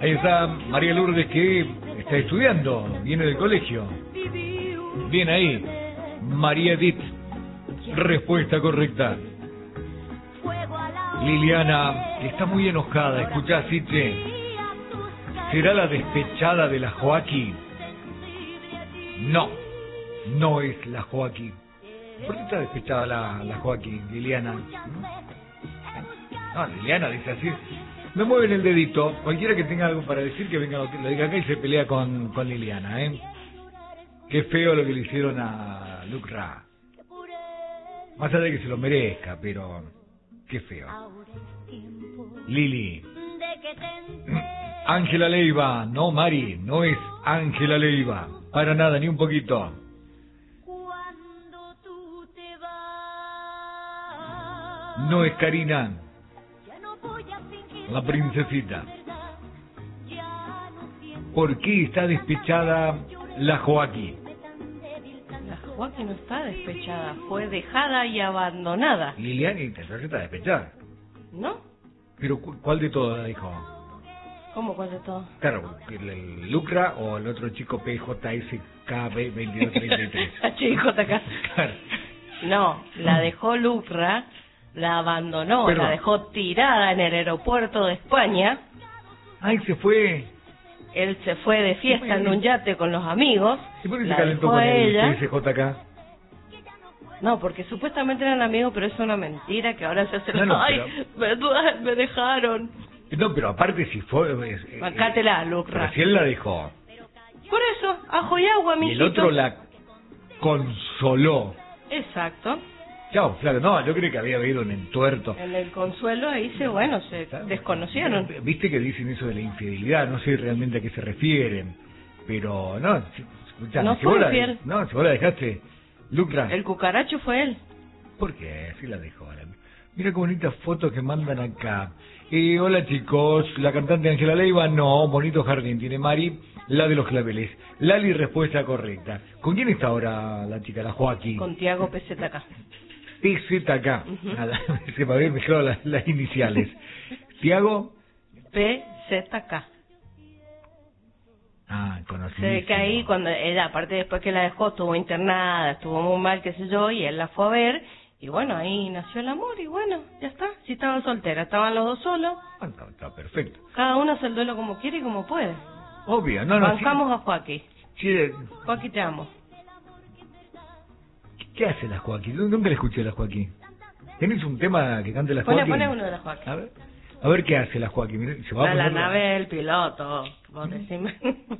Ahí está María Lourdes, que está estudiando, viene del colegio. Bien ahí, María Edith, respuesta correcta. Liliana, que está muy enojada, escuchá, Siche. ¿Será la despechada de la Joaquín? No, no es la Joaquín. ¿Por qué está despechada la Joaquín, Liliana? No, Liliana dice así. Me mueven el dedito. Cualquiera que tenga algo para decir, que venga, lo diga acá y se pelea con Liliana, ¿eh? Qué feo lo que le hicieron a Lucra. Más allá de que se lo merezca, pero qué feo. Lili. Ángela Leiva. No, Mari, no es Ángela Leiva. Para nada, ni un poquito. No es Karina. La princesita. ¿Por qué está despechada la Joaquín? La Joaquín no está despechada, fue dejada y abandonada. Liliana está despechada. ¿No? Pero ¿cuál de todos la dijo? ¿Cómo cuál de todo? Claro, el Lucra o el otro chico PJSKB2233. HJK. Claro. No, la dejó Lucra, la abandonó, Pero, la dejó tirada en el aeropuerto de España. Ay, se fue. Él se fue de fiesta en un yate con los amigos. ¿Y por qué se la calentó dejó con a el ella. PSJK? No, porque supuestamente eran amigos, pero es una mentira que ahora se hace. No, Ay, me dejaron. No, pero aparte si fue... Bancátela, Lucra. Recién la dejó. Por eso, ajo y agua, Y mijito. el otro la consoló. Exacto. Chao, claro, no, yo creo que había habido un entuerto. En el consuelo ahí se desconocieron. Viste que dicen eso de la infidelidad, no sé realmente a qué se refieren, pero no, escuchame, No si vos fue infiel. si vos la dejaste, Lucra. El cucaracho fue él. ¿Por qué? Así la dejó. Mira qué bonitas fotos que mandan acá. Hola chicos, la cantante Ángela Leiva, no, bonito jardín tiene Mari, la de los claveles. Lali, respuesta correcta. ¿Con quién está ahora la chica, la Joaquín? Con Tiago PZK. PZK. Nada, se me habían mezclado las iniciales. Tiago PZK. Ah, conocí. Se ve que ahí cuando ella, aparte después que la dejó, estuvo internada, estuvo muy mal, qué sé yo, y él la fue a ver, y bueno, ahí nació el amor, y bueno, ya está. Si estaban solteras, estaban los dos solos. Ah, está perfecto. Cada uno hace el duelo como quiere y como puede. Obvio, no. Bancamos a Joaquín. Sí, Joaquín, te amo. ¿Qué hace la Joaquín? Nunca le escuché a la Joaquín. ¿Tenés un tema que cante la Joaquín? Pone uno de la Joaquín. A ver qué hace la Joaquín. Mira, se va a la poner nave, el piloto. Vos decime.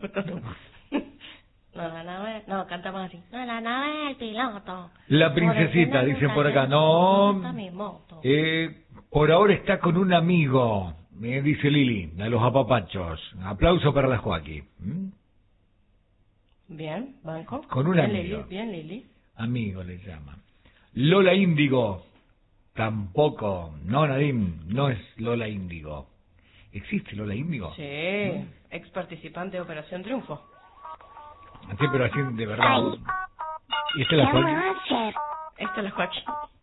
No, la nave, no, cantamos así. No, la nave, el piloto. La princesita, dicen por acá. No, por ahora está con un amigo, me dice Lili, a los apapachos. Aplauso para la Joaquín. Bien, banco. Con un bien, amigo. Lili, bien, Lili. Amigo le llama. Lola Índigo, tampoco. No, Nadim, no es Lola Índigo. ¿Existe Lola Índigo? Sí, ex participante de Operación Triunfo. Sí, pero así de verdad. ¿Y esta es la Joaquín? Esta es la Joaquín.